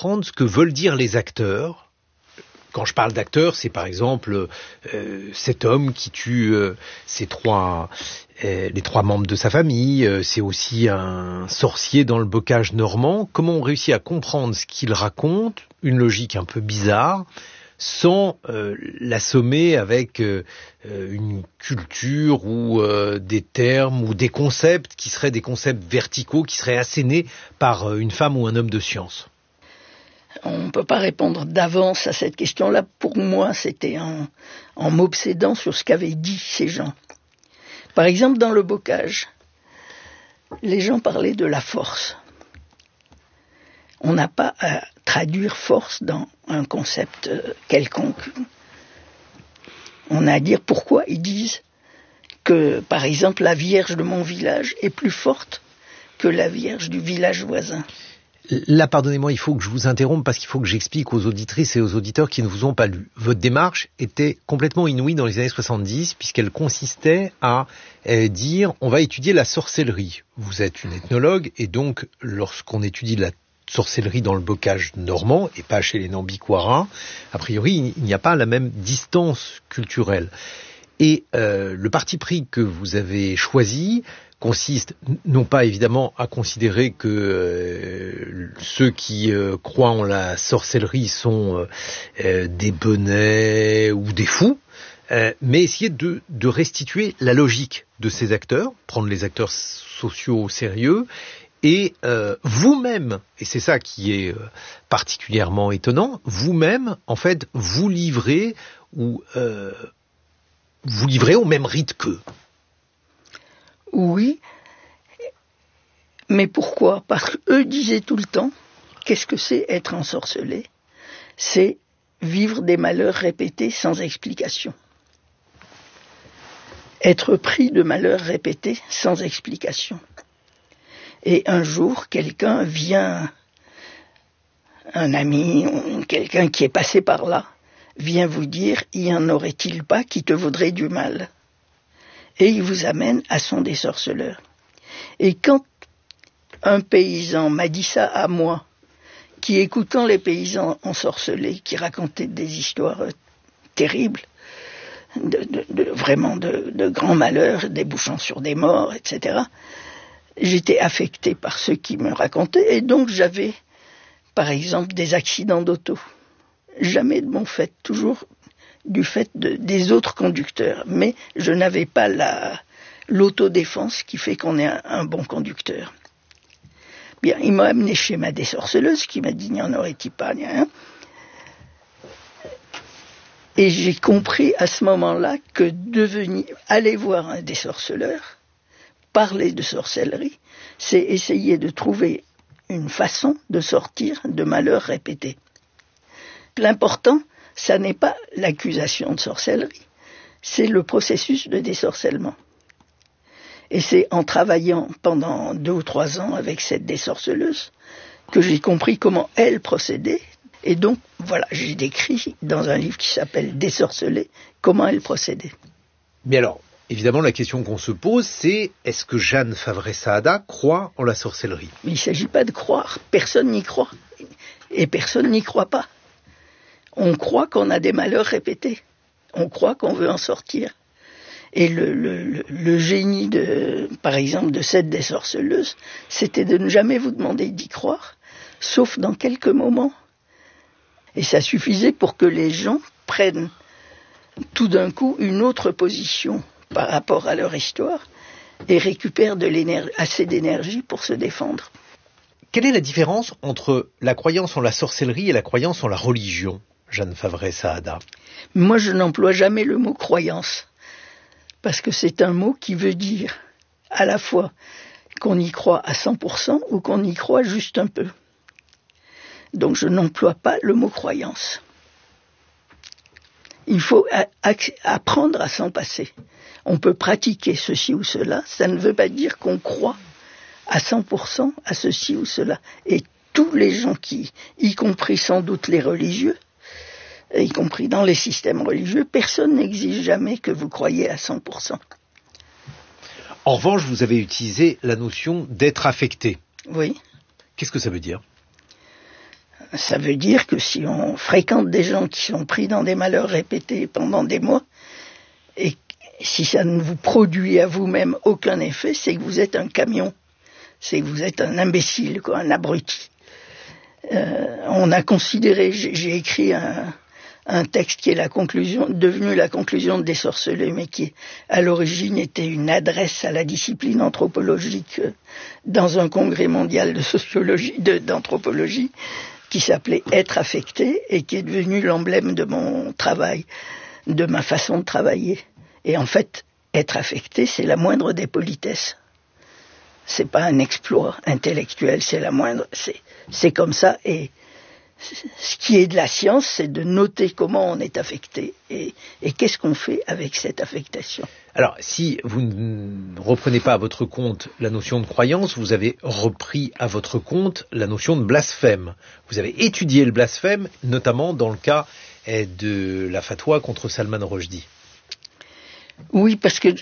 comprendre ce que veulent dire les acteurs. Quand je parle d'acteurs, c'est par exemple cet homme qui tue les trois membres de sa famille. C'est aussi un sorcier dans le bocage normand. Comment on réussit à comprendre ce qu'il raconte, une logique un peu bizarre, sans l'assommer avec une culture ou des termes ou des concepts qui seraient des concepts verticaux, qui seraient assénés par une femme ou un homme de science? On ne peut pas répondre d'avance à cette question-là. Pour moi, c'était en m'obsédant sur ce qu'avaient dit ces gens. Par exemple, dans le bocage, les gens parlaient de la force. On n'a pas à traduire force dans un concept quelconque. On a à dire pourquoi ils disent que, par exemple, la Vierge de mon village est plus forte que la Vierge du village voisin. Là, pardonnez-moi, il faut que je vous interrompe parce qu'il faut que j'explique aux auditrices et aux auditeurs qui ne vous ont pas lu. Votre démarche était complètement inouïe dans les années 70 puisqu'elle consistait à dire on va étudier la sorcellerie. Vous êtes une ethnologue et donc lorsqu'on étudie la sorcellerie dans le bocage normand et pas chez les Nambiquara, a priori il n'y a pas la même distance culturelle. Et le parti pris que vous avez choisi consiste non pas évidemment à considérer que ceux qui croient en la sorcellerie sont des benets ou des fous, mais essayer de restituer la logique de ces acteurs, prendre les acteurs sociaux au sérieux, et vous-même, et c'est ça qui est particulièrement étonnant, vous-même, en fait, vous livrez au même rite qu'eux. Oui, mais pourquoi? Parce qu'eux disaient tout le temps, qu'est-ce que c'est être ensorcelé? C'est vivre des malheurs répétés sans explication. Être pris de malheurs répétés sans explication. Et un jour, quelqu'un vient, un ami, quelqu'un qui est passé par là, vient vous dire, y en aurait-il pas qui te voudraient du mal? Et il vous amène à son désorceleur. Et quand un paysan m'a dit ça à moi, qui écoutant les paysans ensorcelés, qui racontaient des histoires terribles, vraiment de grands malheurs, débouchant sur des morts, etc., j'étais affecté par ce qu'ils me racontaient, et donc j'avais, par exemple, des accidents d'auto. Jamais de mon fait, toujours du fait des autres conducteurs. Mais je n'avais pas l'autodéfense qui fait qu'on est un bon conducteur. Bien, il m'a amené chez ma désorceleuse qui m'a dit « n'y en aurait-il pas ?» Et j'ai compris à ce moment-là que aller voir un désorceleur, parler de sorcellerie, c'est essayer de trouver une façon de sortir de malheurs répétés. L'important, ça n'est pas l'accusation de sorcellerie, c'est le processus de désorcellement. Et c'est en travaillant pendant 2 ou 3 ans avec cette désorceleuse que j'ai compris comment elle procédait. Et donc, voilà, j'ai décrit dans un livre qui s'appelle « Désorceler » comment elle procédait. Mais alors, évidemment, la question qu'on se pose, c'est est-ce que Jeanne Favret-Saada croit en la sorcellerie? Il ne s'agit pas de croire, personne n'y croit. Et personne n'y croit pas. On croit qu'on a des malheurs répétés. On croit qu'on veut en sortir. Et le génie, par exemple, de cette désorceleuse, c'était de ne jamais vous demander d'y croire, sauf dans quelques moments. Et ça suffisait pour que les gens prennent tout d'un coup une autre position par rapport à leur histoire et récupèrent assez d'énergie pour se défendre. Quelle est la différence entre la croyance en la sorcellerie et la croyance en la religion, Jeanne Favret-Saada? Moi, je n'emploie jamais le mot croyance, parce que c'est un mot qui veut dire à la fois qu'on y croit à 100% ou qu'on y croit juste un peu. Donc je n'emploie pas le mot croyance. Il faut apprendre à s'en passer. On peut pratiquer ceci ou cela, ça ne veut pas dire qu'on croit à 100% à ceci ou cela. Et tous les gens y compris sans doute les religieux, y compris dans les systèmes religieux, personne n'exige jamais que vous croyiez à 100%. En revanche, vous avez utilisé la notion d'être affecté. Oui. Qu'est-ce que ça veut dire? ça veut dire que si on fréquente des gens qui sont pris dans des malheurs répétés pendant des mois, et si ça ne vous produit à vous-même aucun effet, c'est que vous êtes un camion, c'est que vous êtes un imbécile, quoi, un abruti. On a considéré, j'ai écrit un texte qui est devenu la conclusion de Dessorcelés, mais qui à l'origine était une adresse à la discipline anthropologique dans un congrès mondial de sociologie, d'anthropologie, qui s'appelait Être affecté et qui est devenu l'emblème de mon travail, de ma façon de travailler. Et en fait, être affecté, c'est la moindre des politesses. C'est pas un exploit intellectuel, c'est la moindre, c'est comme ça. Et ce qui est de la science, c'est de noter comment on est affecté et qu'est-ce qu'on fait avec cette affectation. Alors, si vous ne reprenez pas à votre compte la notion de croyance, vous avez repris à votre compte la notion de blasphème. Vous avez étudié le blasphème, notamment dans le cas de la fatwa contre Salman Rushdie. Oui, parce que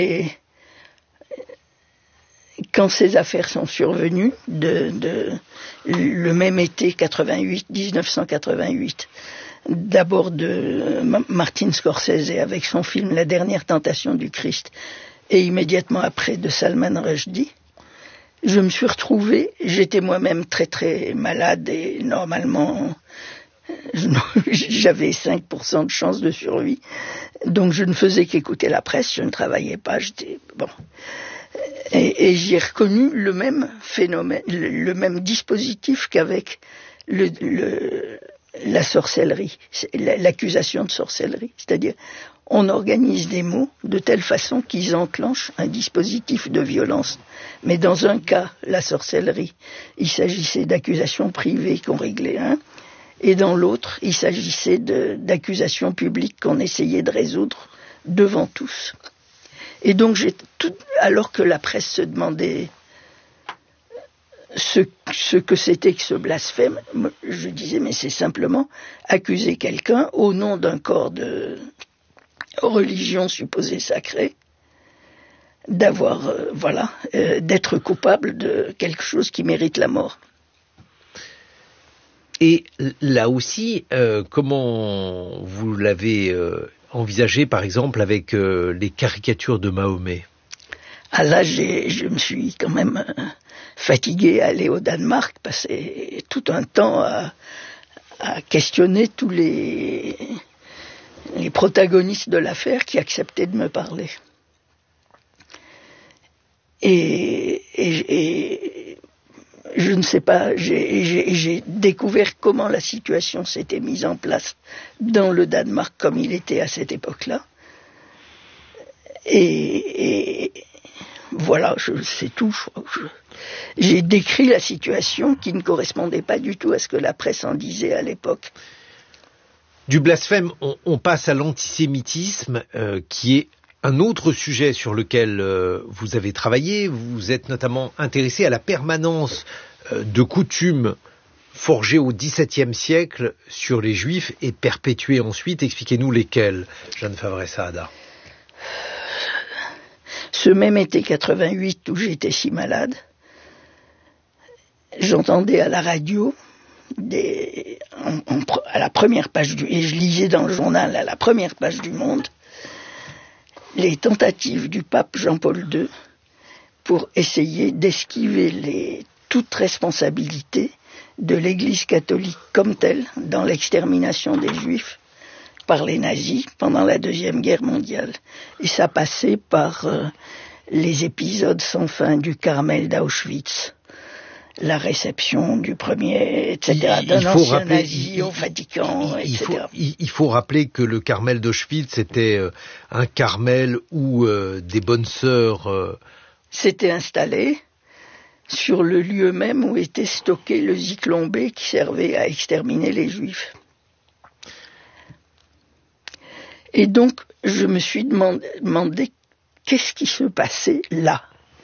quand ces affaires sont survenues, le même été 1988, d'abord de Martin Scorsese avec son film La dernière tentation du Christ, et immédiatement après de Salman Rushdie, je me suis retrouvé, j'étais moi-même très très malade et normalement j'avais 5% de chance de survie, donc je ne faisais qu'écouter la presse, je ne travaillais pas, j'étais bon. Et j'y ai reconnu le même phénomène, le même dispositif qu'avec la sorcellerie, l'accusation de sorcellerie. C'est-à-dire, on organise des mots de telle façon qu'ils enclenchent un dispositif de violence. Mais dans un cas, la sorcellerie, il s'agissait d'accusations privées qu'on réglait un, et dans l'autre, il s'agissait d'accusations publiques qu'on essayait de résoudre devant tous. Et donc, alors que la presse se demandait ce que c'était que ce blasphème, je disais, mais c'est simplement accuser quelqu'un au nom d'un corps de religion supposée sacrée, d'être coupable de quelque chose qui mérite la mort. Et là aussi, comment vous l'avez envisagé, par exemple, avec les caricatures de Mahomet? Ah là, je me suis quand même fatigué à aller au Danemark, passer tout un temps à questionner tous les protagonistes de l'affaire qui acceptaient de me parler. Et je ne sais pas, j'ai découvert comment la situation s'était mise en place dans le Danemark comme il était à cette époque-là. Et voilà, c'est tout. J'ai décrit la situation qui ne correspondait pas du tout à ce que la presse en disait à l'époque. Du blasphème, on passe à l'antisémitisme, qui est un autre sujet sur lequel vous avez travaillé. Vous êtes notamment intéressé à la permanence de coutumes forgées au XVIIe siècle sur les Juifs et perpétuées ensuite. Expliquez-nous lesquelles, Jeanne Favret-Saada. Ce même été 88 où j'étais si malade, j'entendais à la radio, à la première page et je lisais dans le journal à la première page du Monde, les tentatives du pape Jean-Paul II pour essayer d'esquiver toute responsabilité de l'Église catholique comme telle dans l'extermination des Juifs par les nazis pendant la Deuxième Guerre mondiale. Et ça passait par les épisodes sans fin du Carmel d'Auschwitz, la réception du premier, etc., d'un ancien nazi au Vatican, etc. Il faut rappeler que le Carmel d'Auschwitz était un Carmel où des bonnes sœurs s'étaient installées sur le lieu même où était stocké le Zyklon B qui servait à exterminer les Juifs. Et donc, je me suis demandé qu'est-ce qui se passait là.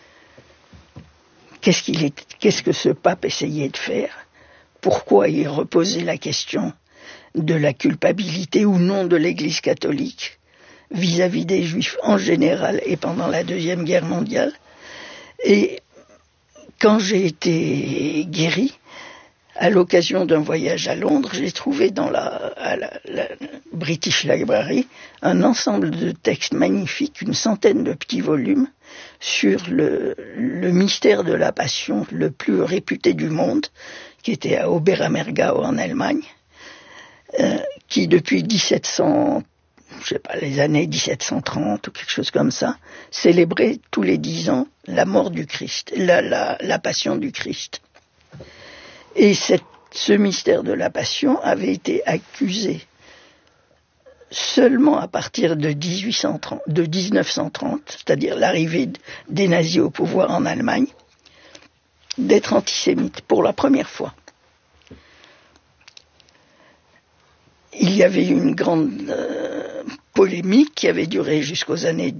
Qu'est-ce que ce pape essayait de faire? Pourquoi il reposait la question de la culpabilité ou non de l'Église catholique vis-à-vis des Juifs en général et pendant la Deuxième Guerre mondiale? Et quand j'ai été guéri, à l'occasion d'un voyage à Londres, j'ai trouvé dans la British Library un ensemble de textes magnifiques, une centaine de petits volumes, sur le mystère de la Passion le plus réputé du monde, qui était à Oberammergau en Allemagne, qui depuis 1700, les années 1730 ou quelque chose comme ça, célébrait tous les 10 ans la mort du Christ, la Passion du Christ. Et ce mystère de la Passion avait été accusé seulement à partir de 1930, c'est-à-dire l'arrivée des nazis au pouvoir en Allemagne, d'être antisémite pour la première fois. Il y avait une grande polémique qui avait duré jusqu'aux années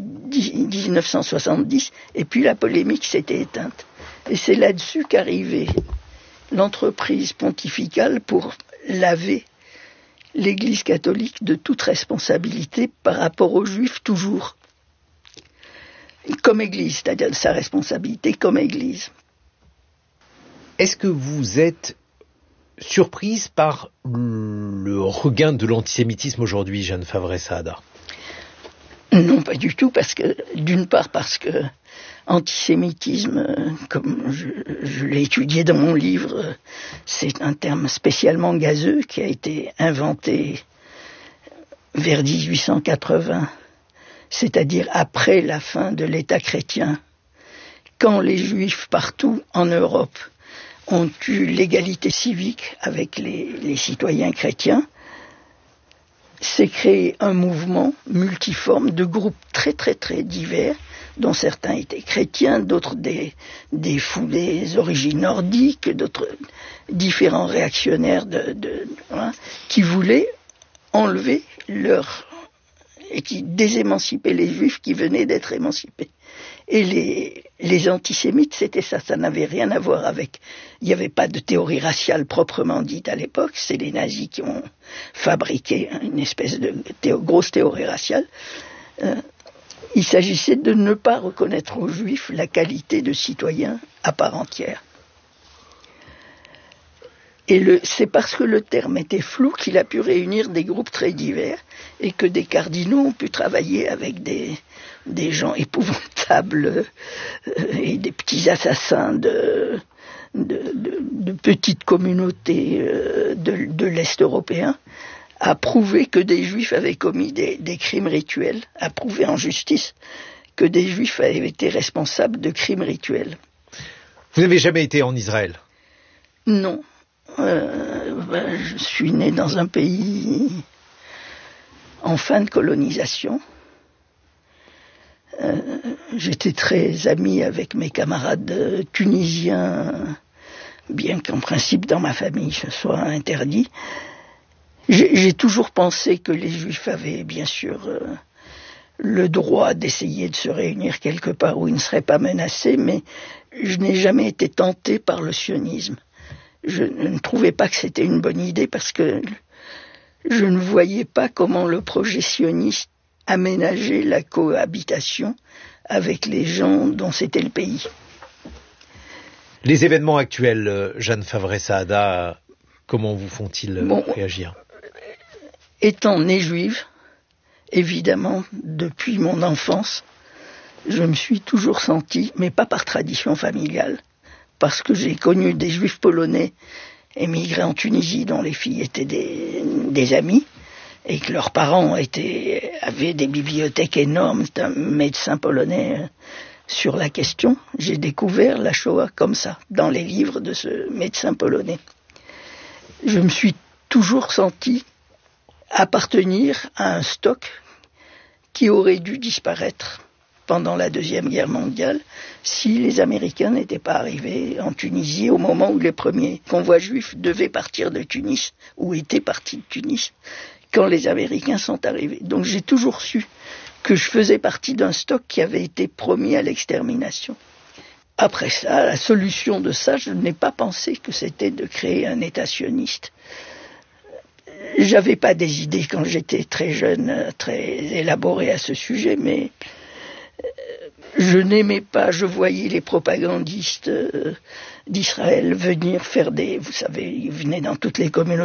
1970, et puis la polémique s'était éteinte. Et c'est là-dessus qu'arrivait l'entreprise pontificale pour laver l'Église catholique de toute responsabilité par rapport aux Juifs toujours. Comme Église, c'est-à-dire sa responsabilité comme Église. Est-ce que vous êtes surprise par le regain de l'antisémitisme aujourd'hui, Jeanne Favret-Saada? Non, pas du tout, d'une part parce que antisémitisme, comme je l'ai étudié dans mon livre, c'est un terme spécialement gazeux qui a été inventé vers 1880, c'est-à-dire après la fin de l'État chrétien, quand les Juifs partout en Europe ont eu l'égalité civique avec les citoyens chrétiens. S'est créé un mouvement multiforme de groupes très très très divers, dont certains étaient chrétiens, d'autres des origines nordiques, d'autres différents réactionnaires qui voulaient enlever et qui désémancipaient les Juifs qui venaient d'être émancipés. Et les antisémites, c'était ça n'avait rien à voir avec... Il n'y avait pas de théorie raciale proprement dite à l'époque, c'est les nazis qui ont fabriqué une espèce de grosse théorie raciale. Il s'agissait de ne pas reconnaître aux Juifs la qualité de citoyens à part entière. Et c'est parce que le terme était flou qu'il a pu réunir des groupes très divers et que des cardinaux ont pu travailler avec des gens épouvantables et des petits assassins de petites communautés de l'Est européen, à prouver que des Juifs avaient commis des crimes rituels, à prouver en justice que des Juifs avaient été responsables de crimes rituels. Vous n'avez jamais été en Israël? Non. Je suis né dans un pays en fin de colonisation. J'étais très ami avec mes camarades tunisiens, bien qu'en principe dans ma famille ce soit interdit. J'ai toujours pensé que les Juifs avaient bien sûr le droit d'essayer de se réunir quelque part où ils ne seraient pas menacés, mais je n'ai jamais été tenté par le sionisme. Je ne trouvais pas que c'était une bonne idée parce que je ne voyais pas comment le projet sioniste aménageait la cohabitation avec les gens dont c'était le pays. Les événements actuels, Jeanne Favret-Saada, comment vous font-ils réagir? Étant née juive, évidemment, depuis mon enfance, je me suis toujours sentie, mais pas par tradition familiale, parce que j'ai connu des juifs polonais émigrés en Tunisie dont les filles étaient des amis et que leurs parents avaient des bibliothèques énormes d'un médecin polonais sur la question. J'ai découvert la Shoah comme ça, dans les livres de ce médecin polonais. Je me suis toujours senti appartenir à un stock qui aurait dû disparaître pendant la Deuxième Guerre mondiale si les Américains n'étaient pas arrivés en Tunisie au moment où les premiers convois juifs devaient partir de Tunis ou étaient partis de Tunis quand les Américains sont arrivés. Donc j'ai toujours su que je faisais partie d'un stock qui avait été promis à l'extermination. Après ça, la solution de ça, je n'ai pas pensé que c'était de créer un État sioniste. J'avais pas des idées quand j'étais très jeune, très élaborées à ce sujet, mais je n'aimais pas, je voyais les propagandistes d'Israël venir faire vous savez, ils venaient dans toutes les communautés